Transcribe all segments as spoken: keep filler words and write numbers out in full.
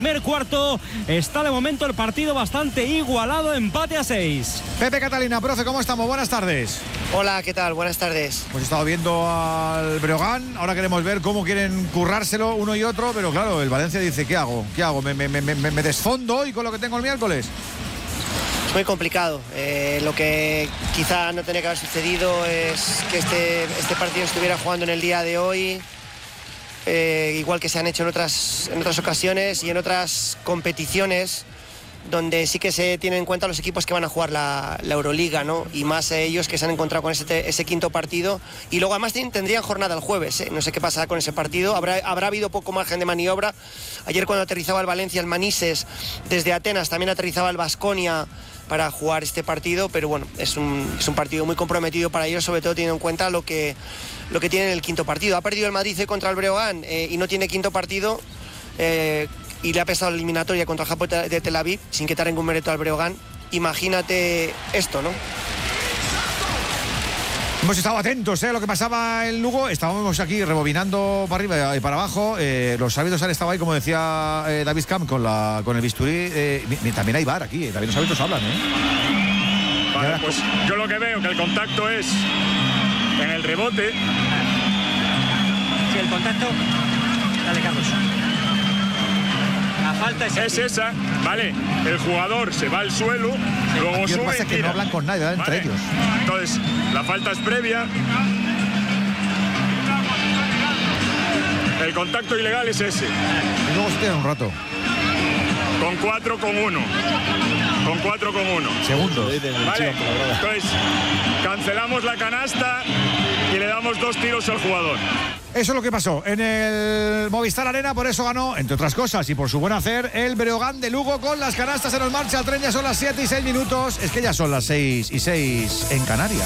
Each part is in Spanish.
Primer cuarto, está de momento el partido bastante igualado, empate a seis. Pepe Catalina, profe, ¿cómo estamos? Buenas tardes. Hola, ¿qué tal? Buenas tardes. Hemos estado viendo al Breogán, ahora queremos ver cómo quieren currárselo uno y otro, pero claro, el Valencia dice, ¿qué hago? ¿Qué hago? ¿Me, me, me, me desfondo hoy con lo que tengo el miércoles? Es muy complicado. Eh, lo que quizá no tenía que haber sucedido es que este, este partido estuviera jugando en el día de hoy. Eh, igual que se han hecho en otras, en otras ocasiones y en otras competiciones donde sí que se tienen en cuenta los equipos que van a jugar la, la Euroliga, ¿no? Y más ellos que se han encontrado con ese, ese quinto partido y luego además tendrían jornada el jueves, ¿eh? No sé qué pasará con ese partido, habrá, habrá habido poco margen de maniobra. Ayer cuando aterrizaba el Valencia, el Manises desde Atenas, también aterrizaba el Baskonia para jugar este partido, pero bueno, es un, es un partido muy comprometido para ellos, sobre todo teniendo en cuenta lo que, lo que tiene en el quinto partido. Ha perdido el Madrid hoy contra el Breogán eh, y no tiene quinto partido eh, y le ha pesado la eliminatoria contra el Hapoel de Tel Aviv sin quitar ningún mérito al Breogán. Imagínate esto, ¿no? Hemos estado atentos, ¿eh? A lo que pasaba en Lugo. Estábamos aquí rebobinando para arriba y para abajo. Eh, los árbitros han estado ahí, como decía eh, David Camp, con, la, con el bisturí. Eh, también hay V A R aquí, eh, también los árbitros hablan, ¿eh? Vale, pues yo lo que veo que el contacto es en el rebote. Sí, el contacto. Dale, Carlos. La falta es, es esa, vale. El jugador se va al suelo, sí, luego sube. Lo que pasa es que no hablan con nadie, ¿verdad? Entre vale. ellos. Entonces, la falta es previa. El contacto ilegal es ese. Y luego se queda un rato. Con cuatro con uno. Con cuatro con uno. Segundos. Vale. Entonces, cancelamos la canasta y le damos dos tiros al jugador. Eso es lo que pasó en el Movistar Arena, por eso ganó, entre otras cosas, y por su buen hacer, el Breogán de Lugo con las canastas en el marcha. Al tren ya son las siete y seis minutos. Es que ya son las seis y seis en Canarias.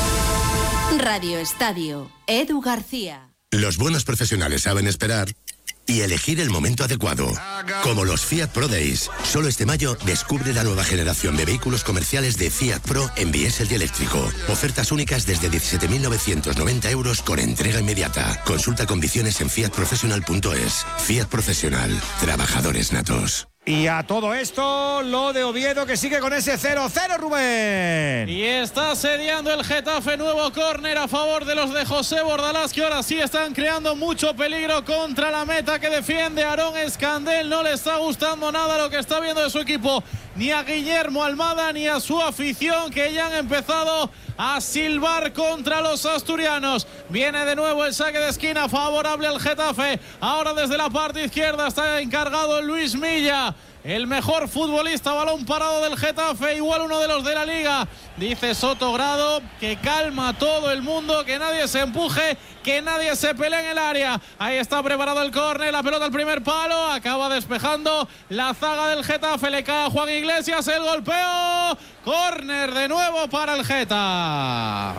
Radio Estadio, Edu García. Los buenos profesionales saben esperar y elegir el momento adecuado. Como los Fiat Pro Days. Solo este mayo descubre la nueva generación de vehículos comerciales de Fiat Pro en diésel y eléctrico. Ofertas únicas desde diecisiete mil novecientos noventa euros con entrega inmediata. Consulta condiciones en fiat professional punto es. Fiat Profesional. Trabajadores natos. Y a todo esto, lo de Oviedo que sigue con ese cero cero, Rubén. Y está asediando el Getafe, nuevo córner a favor de los de José Bordalás, que ahora sí están creando mucho peligro contra la meta que defiende Aarón Escandel. No le está gustando nada lo que está viendo de su equipo, ni a Guillermo Almada ni a su afición, que ya han empezado a silbar contra los asturianos. Viene de nuevo el saque de esquina favorable al Getafe. Ahora desde la parte izquierda está encargado Luis Milla, el mejor futbolista balón parado del Getafe, igual uno de los de la liga. Dice Sotogrado que calma a todo el mundo, que nadie se empuje, que nadie se pelee en el área. Ahí está preparado el córner, la pelota al primer palo, acaba despejando la zaga del Getafe, le cae a Juan Iglesias, el golpeo, córner de nuevo para el Geta.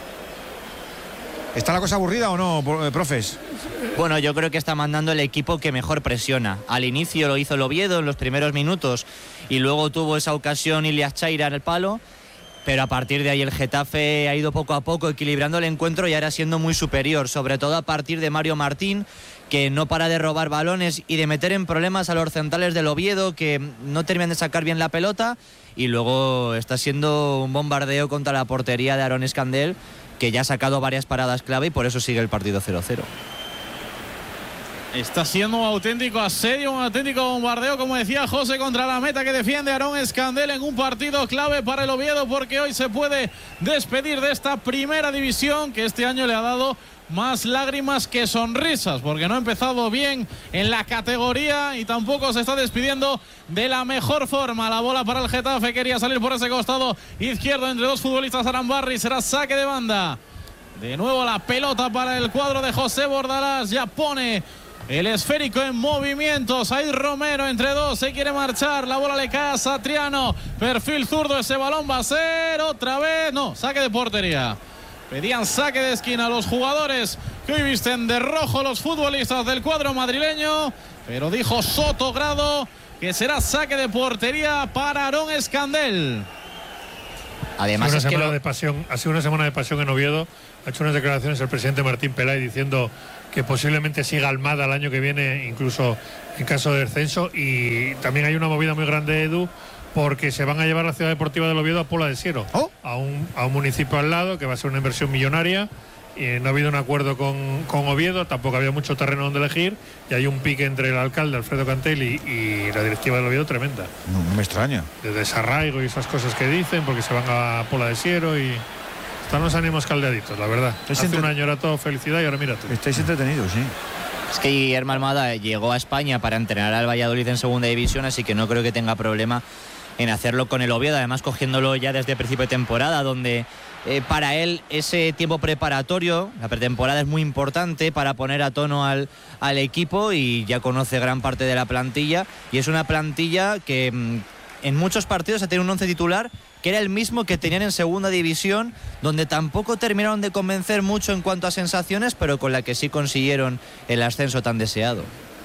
¿Está la cosa aburrida o no, profes? Bueno, yo creo que está mandando el equipo que mejor presiona. Al inicio lo hizo el Oviedo en los primeros minutos y luego tuvo esa ocasión Ilias Chaira en el palo, pero a partir de ahí el Getafe ha ido poco a poco equilibrando el encuentro y ahora siendo muy superior, sobre todo a partir de Mario Martín, que no para de robar balones y de meter en problemas a los centrales del Oviedo, que no terminan de sacar bien la pelota, y luego está siendo un bombardeo contra la portería de Aarón Escandel, que ya ha sacado varias paradas clave y por eso sigue el partido cero cero. Está siendo un auténtico asedio, un auténtico bombardeo, como decía José, contra la meta que defiende Aarón Escandel en un partido clave para el Oviedo, porque hoy se puede despedir de esta primera división que este año le ha dado más lágrimas que sonrisas, porque no ha empezado bien en la categoría y tampoco se está despidiendo de la mejor forma. La bola para el Getafe, quería salir por ese costado izquierdo entre dos futbolistas. Arambarri, será saque de banda. De nuevo la pelota para el cuadro de José Bordalás, ya pone el esférico en movimientos. Ahí Romero entre dos, se quiere marchar, la bola le cae a Satriano, perfil zurdo, ese balón va a ser otra vez, no, saque de portería. Pedían saque de esquina a los jugadores que hoy visten de rojo los futbolistas del cuadro madrileño, pero dijo Sotogrado que será saque de portería para Aarón Escandel. Además, ha sido una semana de pasión, ha sido una semana de pasión en Oviedo. Ha hecho unas declaraciones el presidente Martín Pelay diciendo que posiblemente siga Almada el año que viene, incluso en caso de descenso. Y también hay una movida muy grande, Edu, porque se van a llevar la Ciudad Deportiva del Oviedo a Pola de Siero, oh. a, un, a un municipio al lado, que va a ser una inversión millonaria. Y no ha habido un acuerdo con, con Oviedo, tampoco había mucho terreno donde elegir, y hay un pique entre el alcalde Alfredo Cantelli y la directiva del Oviedo tremenda. No, no me extraña. De desarraigo y esas cosas que dicen, porque se van a Pola de Siero y están los ánimos caldeaditos, la verdad. Hace entre... un año era todo felicidad y ahora mira tú. Estáis entretenidos, sí. Es que Guillermo Almada llegó a España para entrenar al Valladolid en segunda división, así que no creo que tenga problema en hacerlo con el Oviedo, además cogiéndolo ya desde principio de temporada, donde eh, para él ese tiempo preparatorio, la pretemporada, es muy importante para poner a tono al, al equipo, y ya conoce gran parte de la plantilla, y es una plantilla que mmm, en muchos partidos ha tenido un once titular que era el mismo que tenían en segunda división, donde tampoco terminaron de convencer mucho en cuanto a sensaciones, pero con la que sí consiguieron el ascenso tan deseado.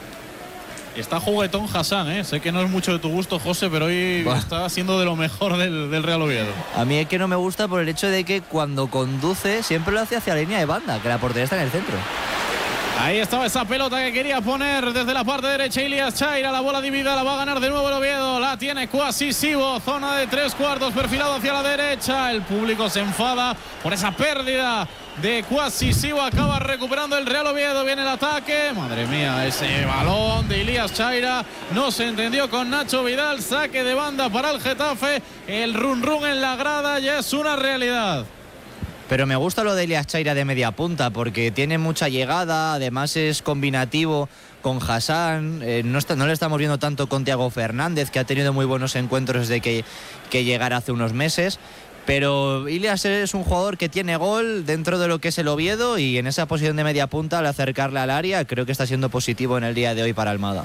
Está juguetón Hassan, ¿eh? Sé que no es mucho de tu gusto, José, pero hoy Buah. está siendo de lo mejor del, del Real Oviedo. A mí es que no me gusta por el hecho de que cuando conduce siempre lo hace hacia la línea de banda, que la portería está en el centro. Ahí estaba esa pelota que quería poner desde la parte derecha Ilias Chaira. La bola dividida, la va a ganar de nuevo el Oviedo. La tiene Kwasi Sivo, zona de tres cuartos, perfilado hacia la derecha. El público se enfada por esa pérdida de Kwasi Sivo. Acaba recuperando el Real Oviedo. Viene el ataque. Madre mía, ese balón de Ilias Chaira no se entendió con Nacho Vidal. Saque de banda para el Getafe. El run run en la grada ya es una realidad. Pero me gusta lo de Ilias Chaira de media punta, porque tiene mucha llegada, además es combinativo con Hassan, eh, no, está, no le estamos viendo tanto con Thiago Fernández, que ha tenido muy buenos encuentros desde que, que llegara hace unos meses, pero Ilias es un jugador que tiene gol dentro de lo que es el Oviedo, y en esa posición de media punta, al acercarle al área, creo que está siendo positivo en el día de hoy para Almada.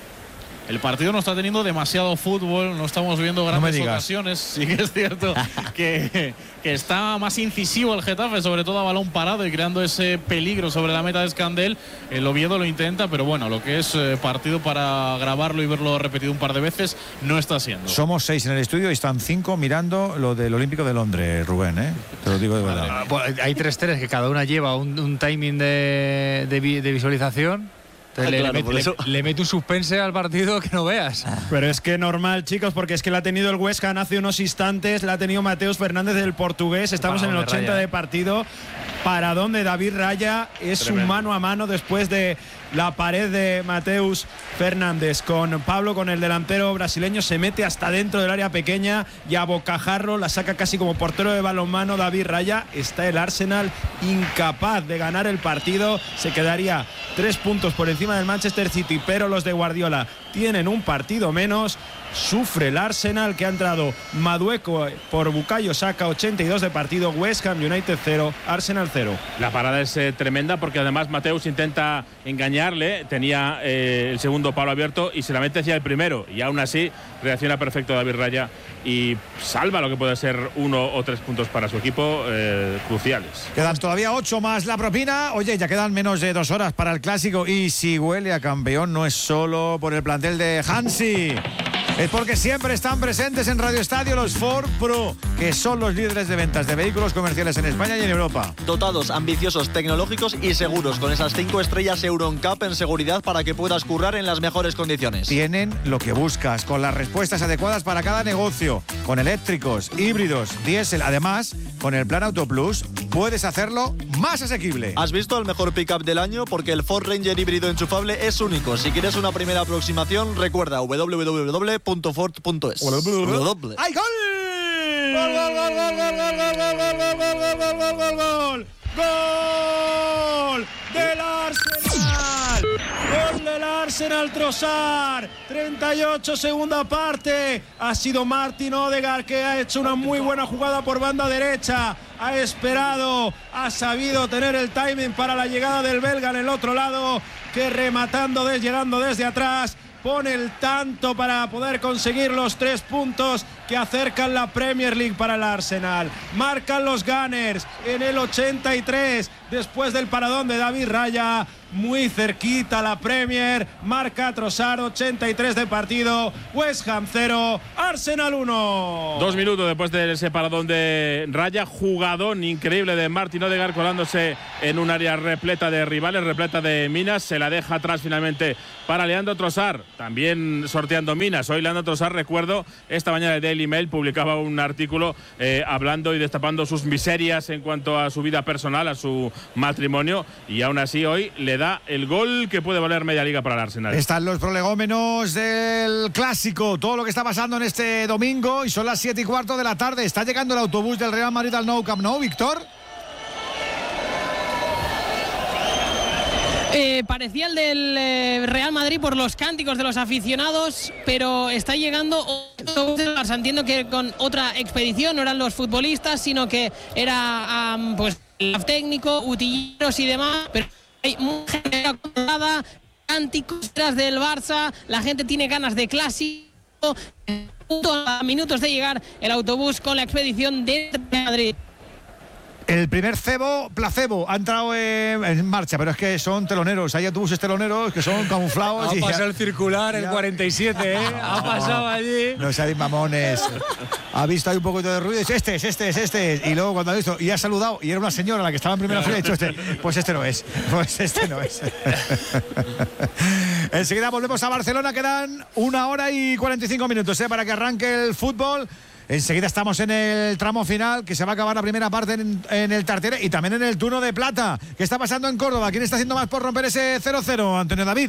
El partido no está teniendo demasiado fútbol, no estamos viendo grandes no ocasiones. Sí que es cierto que, que está más incisivo el Getafe, sobre todo a balón parado y creando ese peligro sobre la meta de Escandel. El Oviedo lo intenta, pero bueno, lo que es eh, partido para grabarlo y verlo repetido un par de veces no está siendo. Somos seis en el estudio y están cinco mirando lo del Olímpico de Londres, Rubén, ¿eh? Te lo digo de verdad. Ah, pues hay tres tres que cada una lleva un, un timing de, de, de visualización. Ah, le, claro, le, mete, le, le mete un suspense al partido que no veas. Pero es que normal, chicos, porque es que la ha tenido el West Ham hace unos instantes, la ha tenido Mateus Fernández del portugués. Estamos Para en el ochenta Raya. de partido. Para donde David Raya es Tremendo. un mano a mano después de la pared de Mateus Fernández con Pablo, con el delantero brasileño, se mete hasta dentro del área pequeña y a bocajarro la saca casi como portero de balonmano David Raya. Está el Arsenal incapaz de ganar el partido, se quedaría tres puntos por encima del Manchester City, pero los de Guardiola tienen un partido menos. Sufre el Arsenal, que ha entrado Madueco por Bukayo Saka, ochenta y dos de partido. West Ham United cero, Arsenal cero. La parada es eh, tremenda, porque además Mateus intenta engañarle, tenía eh, el segundo palo abierto y se la mete hacia el primero, y aún así reacciona perfecto David Raya y salva lo que puede ser uno o tres puntos para su equipo, eh, cruciales. Quedan todavía ocho más la propina. Oye, ya quedan menos de dos horas para el clásico, y si huele a campeón no es solo por el plantel de Hansi, es porque siempre están presentes en Radio Estadio los Ford Pro, que son los líderes de ventas de vehículos comerciales en España y en Europa. Dotados, ambiciosos, tecnológicos y seguros, con esas cinco estrellas EuronCap en seguridad para que puedas currar en las mejores condiciones. Tienen lo que buscas, con las respuestas adecuadas para cada negocio, con eléctricos, híbridos, diésel. Además, con el plan Auto Plus puedes hacerlo más asequible. ¿Has visto el mejor pickup del año? Porque el Ford Ranger híbrido enchufable es único. Si quieres una primera aproximación, recuerda w w w punto ford punto es. ¡Ay, gol! ¡Gol, gol, gol, gol, gol, gol, gol, gol, gol, gol, gol, gol, gol! ¡Gol del Arsenal! ¡Gol del Arsenal, Trossard! treinta y ocho, segunda parte. Ha sido Martin Odegaard, que ha hecho una muy buena jugada por banda derecha. Ha esperado, ha sabido tener el timing para la llegada del belga en el otro lado, que rematando, des, llegando desde atrás, pone el tanto para poder conseguir los tres puntos que acercan la Premier League para el Arsenal. Marcan los Gunners en el ochenta y tres, después del paradón de David Raya. muy cerquita la Premier. Marca Trossard, ochenta y tres de partido. West Ham cero, Arsenal uno. Dos minutos después del separadón de Raya. Jugadón increíble de Martin Odegaard colándose en un área repleta de rivales, repleta de minas. Se la deja atrás finalmente para Leandro Trossard, también sorteando minas. Hoy Leandro Trossard, recuerdo, esta mañana el Daily Mail publicaba un artículo eh, hablando y destapando sus miserias en cuanto a su vida personal, a su matrimonio, y aún así hoy le da el gol que puede valer media liga para el Arsenal. Están los prolegómenos del Clásico, todo lo que está pasando en este domingo, y son las siete y cuarto de la tarde. Está llegando el autobús del Real Madrid al Nou Camp Nou, Víctor. Eh, parecía el del eh, Real Madrid por los cánticos de los aficionados, pero está llegando otro del Barça. Entiendo que con otra expedición, no eran los futbolistas, sino que era um, pues el técnico, utilleros y demás, pero hay mucha gente acomodada, cánticos tras del Barça, la gente tiene ganas de clásico. A minutos de llegar el autobús con la expedición de Madrid. El primer cebo, placebo, ha entrado en, en marcha, pero es que son teloneros. Hay autobuses teloneros que son camuflados. Ha y pasado ya, el circular, el cuarenta y siete, ¿eh? Ha no, pasado allí. No seáis mamones. Ha visto ahí un poquito de ruido y dice, este es, este es, este es. Y luego cuando ha visto y ha saludado y era una señora la que estaba en primera fila, ha dicho, este, pues este no es. Pues este no es. Enseguida volvemos a Barcelona. Quedan una hora y cuarenta y cinco minutos ¿eh? para que arranque el fútbol. Enseguida estamos en el tramo final, que se va a acabar la primera parte en, en el Tartiere y también en el turno de plata. ¿Qué está pasando en Córdoba? ¿Quién está haciendo más por romper ese cero cero, Antonio David?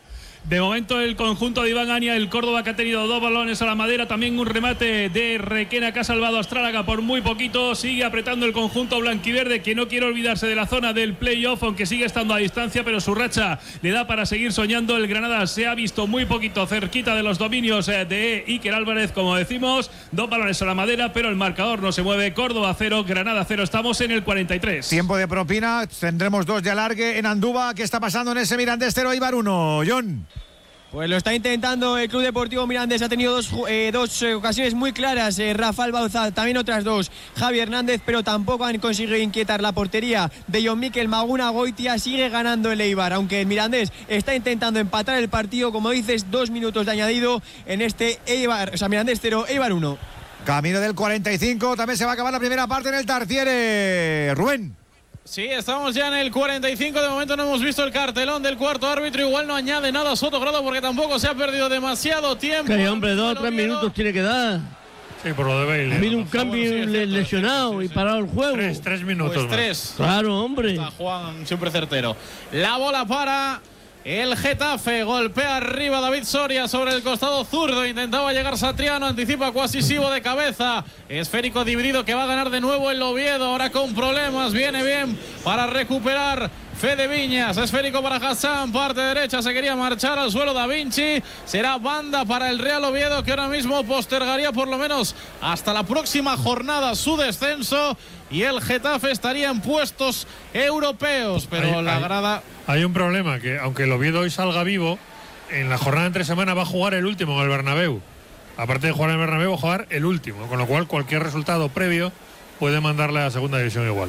De momento el conjunto de Iván Ania, el Córdoba, que ha tenido dos balones a la madera, también un remate de Requena que ha salvado a Astrálaga por muy poquito. Sigue apretando el conjunto blanquiverde, que no quiere olvidarse de la zona del playoff, aunque sigue estando a distancia, pero su racha le da para seguir soñando. El Granada se ha visto muy poquito cerquita de los dominios de Iker Álvarez, como decimos. Dos balones a la madera, pero el marcador no se mueve. Córdoba cero, Granada cero. Estamos en el cuarenta y tres. Tiempo de propina, tendremos dos de alargue en Andúba. ¿Qué está pasando en ese Mirandés cero, Eibar uno? John. Pues lo está intentando el Club Deportivo Mirandés. Ha tenido dos, eh, dos eh, ocasiones muy claras. Eh, Rafael Bauza, también otras dos. Javi Hernández, pero tampoco han conseguido inquietar la portería de John Mikel. Maguna Goitia sigue ganando el Eibar, aunque el Mirandés está intentando empatar el partido. Como dices, dos minutos de añadido en este Eibar. O sea, Mirandés cero, Eibar uno. Camino del cuarenta y cinco. También se va a acabar la primera parte en el Tartiere. Rubén. Sí, estamos ya en el cuarenta y cinco. De momento no hemos visto el cartelón del cuarto árbitro. Igual no añade nada Sotogrado porque tampoco se ha perdido demasiado tiempo. Que hombre, dos o tres minutos tiene que dar. Sí, por lo de Bale. Ha habido un cambio sí, le lesionado sí, sí, sí. y parado el juego. Tres, tres minutos. Pues tres. Claro, hombre. Está Juan siempre certero. La bola para el Getafe. Golpea arriba David Soria sobre el costado zurdo. Intentaba llegar Satriano. Anticipa Cuasisivo de cabeza. Esférico dividido que va a ganar de nuevo el Oviedo. Ahora con problemas. Viene bien para recuperar Fede Viñas. Esférico para Hassan. Parte derecha. Se quería marchar al suelo Da Vinci. Será banda para el Real Oviedo, que ahora mismo postergaría por lo menos hasta la próxima jornada su descenso. Y el Getafe estaría en puestos europeos. Pero hay, la hay, grada... Hay un problema, que aunque el Oviedo hoy salga vivo, en la jornada de entre semana va a jugar el último en el Bernabéu. Aparte de jugar en el Bernabéu, va a jugar el último. Con lo cual, cualquier resultado previo puede mandarle a la segunda división igual.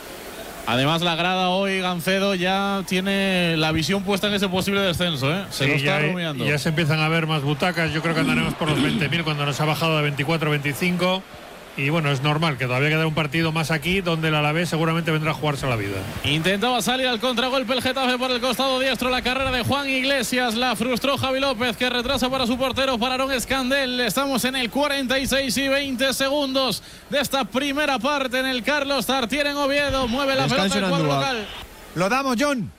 Además, la grada hoy, Gancedo, ya tiene la visión puesta en ese posible descenso, ¿eh? Se sí, lo está ya, rumiando. Ya se empiezan a ver más butacas. Yo creo que andaremos por los veinte mil cuando nos ha bajado de veinticuatro a veinticinco. Y bueno, es normal que todavía queda un partido más aquí donde el Alavés seguramente vendrá a jugarse la vida. Intentaba salir al contragolpe el Getafe por el costado diestro. La carrera de Juan Iglesias la frustró Javi López, que retrasa para su portero, para Aarón Escandel. Estamos en el cuarenta y seis y veinte segundos de esta primera parte en el Carlos Tartiere en Oviedo. Mueve la Descanso pelota el cuadro local. Lo damos, John.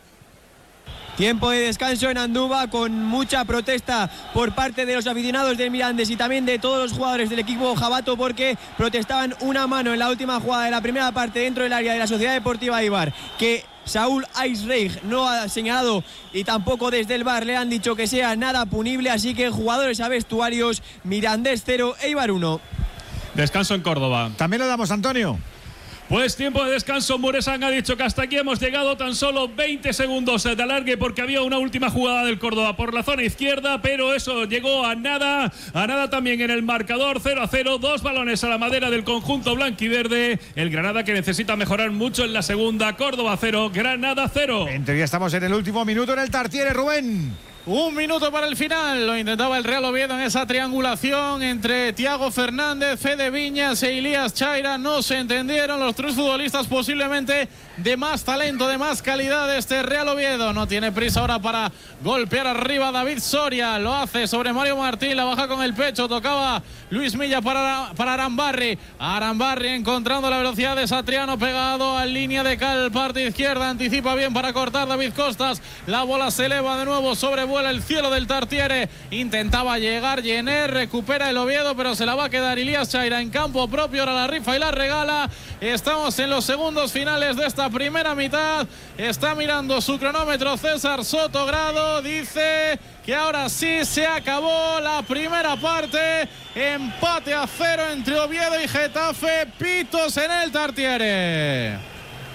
Tiempo de descanso en Andúba, con mucha protesta por parte de los aficionados del Mirandés y también de todos los jugadores del equipo jabato, porque protestaban una mano en la última jugada de la primera parte dentro del área de la Sociedad Deportiva Eibar, que Saúl Aisreich no ha señalado, y tampoco desde el V A R le han dicho que sea nada punible. Así que jugadores a vestuarios, Mirandés cero, Eibar uno. Descanso en Córdoba. También lo damos, Antonio. Pues tiempo de descanso. Muresan ha dicho que hasta aquí hemos llegado, tan solo veinte segundos de alargue porque había una última jugada del Córdoba por la zona izquierda, pero eso llegó a nada, a nada también en el marcador. Cero a cero, dos balones a la madera del conjunto blanquiverde. El Granada que necesita mejorar mucho en la segunda. Córdoba cero, Granada cero. En teoría estamos en el último minuto en el Tartiere, Rubén. Un minuto para el final, lo intentaba el Real Oviedo en esa triangulación entre Thiago Fernández, Fede Viñas e Ilías Chaira. No se entendieron los tres futbolistas posiblemente de más talento, de más calidad de este Real Oviedo. No tiene prisa ahora para golpear arriba David Soria, lo hace sobre Mario Martín, la baja con el pecho, tocaba Luis Milla para, para Arambarri. Arambarri encontrando la velocidad de Satriano, pegado a línea de cal, parte izquierda, anticipa bien para cortar David Costas. La bola se eleva de nuevo, sobrevuela el cielo del Tartiere. Intentaba llegar Jenner, recupera el Oviedo, pero se la va a quedar Ilías Chaira en campo propio. Ahora la rifa y la regala. Estamos en los segundos finales de esta primera mitad. Está mirando su cronómetro César Sotogrado. Dice que ahora sí se acabó la primera parte. Empate a cero entre Oviedo y Getafe. Pitos en el Tartiere.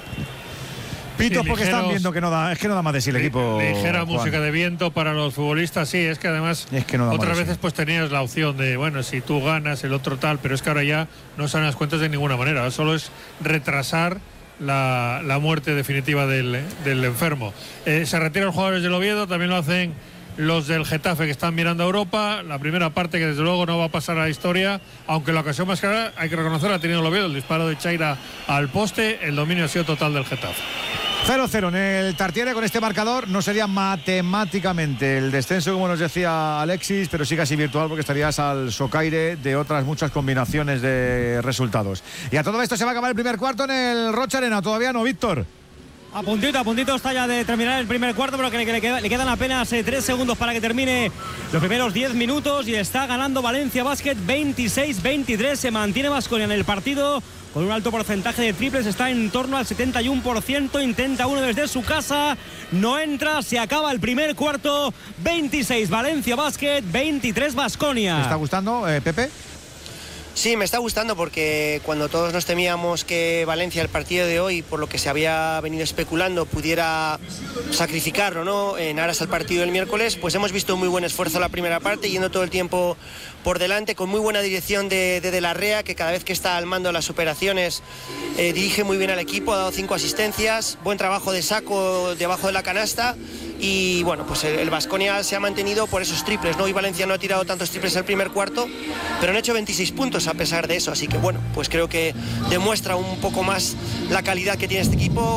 Pitos sí, porque ligeros, están viendo que no da, es que no da más de sí el equipo. Ligera Juan. música de viento para los futbolistas, sí, es que además es que no da otras más veces sí. pues tenías la opción de, bueno, si tú ganas, el otro tal, pero es que ahora ya no salen las cuentas de ninguna manera, solo es retrasar la, la muerte definitiva del, del enfermo. Eh, se retiran los jugadores del Oviedo, también lo hacen los del Getafe que están mirando a Europa. La primera parte que desde luego no va a pasar a la historia, aunque la ocasión más clara, hay que reconocer, ha tenido el Oviedo, el disparo de Chaira al poste, el dominio ha sido total del Getafe. cero cero en el Tartiere. Con este marcador no sería matemáticamente el descenso, como nos decía Alexis, pero sí casi virtual porque estarías al socaire de otras muchas combinaciones de resultados. Y a todo esto se va a acabar el primer cuarto en el Rocha Arena. Todavía no, Víctor. A puntito, a puntito está ya de terminar el primer cuarto, pero que le, le, le quedan apenas eh, tres segundos para que termine los primeros diez minutos y está ganando Valencia Basket veintiséis veintitrés. Se mantiene Baskonia en el partido con un alto porcentaje de triples, está en torno al setenta y uno por ciento, intenta uno desde su casa, no entra, se acaba el primer cuarto, veintiséis Valencia Basket, veintitrés Baskonia. ¿Te está gustando, eh, Pepe? Sí, me está gustando porque cuando todos nos temíamos que Valencia, el partido de hoy, por lo que se había venido especulando, pudiera sacrificarlo, ¿no?, en aras al partido del miércoles, pues hemos visto un muy buen esfuerzo en la primera parte, yendo todo el tiempo por delante, con muy buena dirección de De, de la Rea, que cada vez que está al mando de las operaciones eh, dirige muy bien al equipo, ha dado cinco asistencias, buen trabajo de Saco debajo de la canasta. Y bueno, pues el Baskonia se ha mantenido por esos triples, ¿no? Y Valencia no ha tirado tantos triples el primer cuarto, pero han hecho veintiséis puntos a pesar de eso, así que bueno, pues creo que demuestra un poco más la calidad que tiene este equipo.